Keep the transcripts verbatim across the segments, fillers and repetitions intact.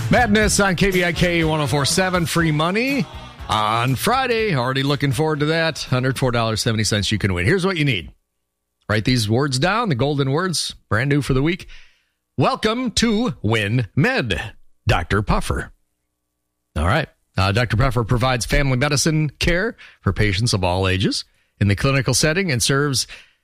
Madness on K V I K one oh four point seven. Free money on Friday. Already looking forward to that. one hundred four dollars and seventy cents you can win. Here's what you need. Write these words down, the golden words, brand new for the week. Welcome to WinMed, Doctor Puffer. All right. Uh, Doctor Puffer provides family medicine care for patients of all ages in the clinical setting and serves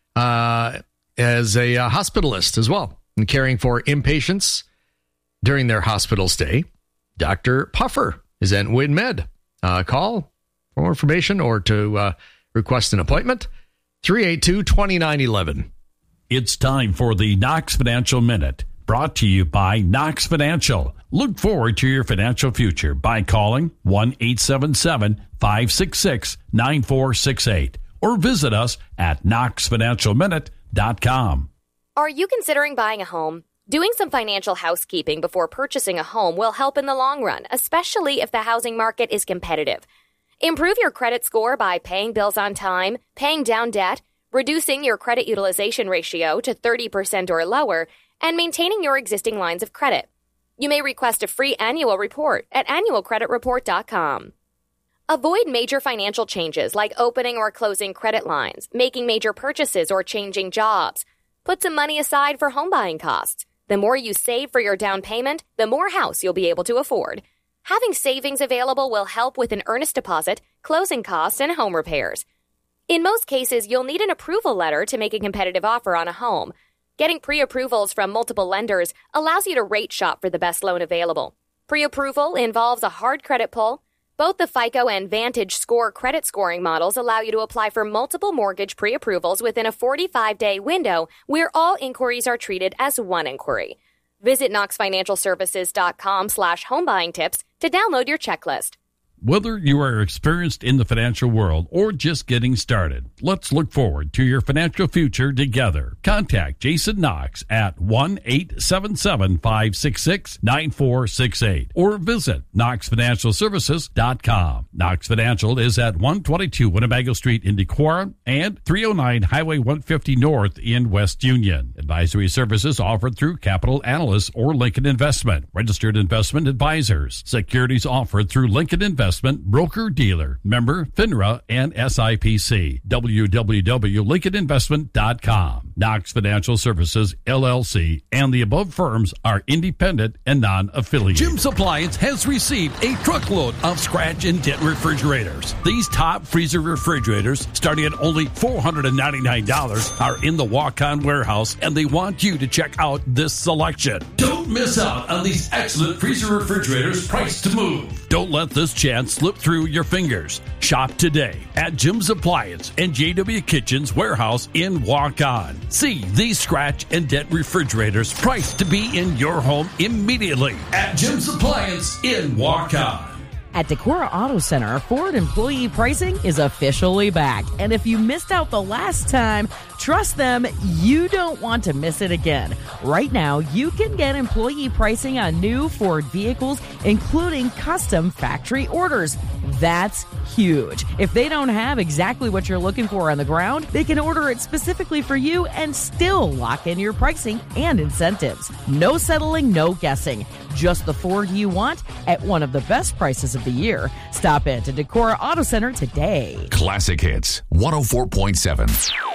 uh, as a uh, hospitalist as well in caring for inpatients during their hospital stay. Doctor Puffer is at WinMed. Uh, call for more information or to uh, request an appointment. three eight two, two nine one one. It's time for the Knox Financial Minute, brought to you by Knox Financial. Look forward to your financial future by calling one eight seven seven, five six six, nine four six eight or visit us at knox financial minute dot com. Are you considering buying a home? Doing some financial housekeeping before purchasing a home will help in the long run, especially if the housing market is competitive. Improve your credit score by paying bills on time, paying down debt, reducing your credit utilization ratio to thirty percent or lower, and maintaining your existing lines of credit. You may request a free annual report at annual credit report dot com. Avoid major financial changes like opening or closing credit lines, making major purchases, or changing jobs. Put some money aside for home buying costs. The more you save for your down payment, the more house you'll be able to afford. Having savings available will help with an earnest deposit, closing costs, and home repairs. In most cases, you'll need an approval letter to make a competitive offer on a home. Getting pre-approvals from multiple lenders allows you to rate shop for the best loan available. Pre-approval involves a hard credit pull. Both the FICO and Vantage Score credit scoring models allow you to apply for multiple mortgage pre-approvals within a forty-five day window where all inquiries are treated as one inquiry. Visit knox financial services dot com slash home buying tips to download your checklist. Whether you are experienced in the financial world or just getting started, let's look forward to your financial future together. Contact Jason Knox at one eight seven seven, five six six, nine four six eight or visit knox financial services dot com. Knox Financial is at one twenty-two Winnebago Street in Decorah and three oh nine Highway one fifty North in West Union. Advisory services offered through Capital Analysts or Lincoln Investment, registered investment advisors. Securities offered through Lincoln Investment, broker-dealer, member FINRA and S I P C. w w w dot lincoln investment dot com. Knox Financial Services, L L C, and the above firms are independent and non-affiliated. Jim's Appliance has received a truckload of scratch and dent refrigerators. These top freezer refrigerators, starting at only four hundred ninety-nine dollars, are in the walk-on warehouse, and they want you to check out this selection. Don't miss out on these excellent freezer refrigerators priced to move. Don't let this chance slip through your fingers. Shop today at Jim's Appliance and J W Kitchen's warehouse in Walk-On. See these scratch and dent refrigerators priced to be in your home immediately at Jim's Appliance in Walk-On. At Decorah Auto Center, Ford employee pricing is officially back. And if you missed out the last time, trust them, you don't want to miss it again. Right now, you can get employee pricing on new Ford vehicles, including custom factory orders. That's huge. If they don't have exactly what you're looking for on the ground, they can order it specifically for you and still lock in your pricing and incentives. No settling, no guessing. Just the Ford you want at one of the best prices of the year. Stop in to Decorah Auto Center today. Classic Hits one oh four point seven.